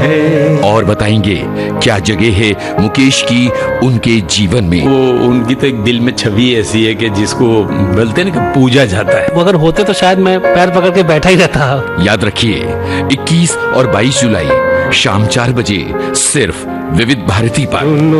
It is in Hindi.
है। और बताएंगे क्या जगह है मुकेश की उनके जीवन में। वो उनकी तो एक दिल में छवि ऐसी है कि जिसको बोलते हैं ना कि पूजा जाता है। वो अगर होते तो शायद मैं पैर पकड़ के बैठा ही रहता। याद रखिए 21 और 22 जुलाई शाम 4 बजे सिर्फ विविध भारती पर।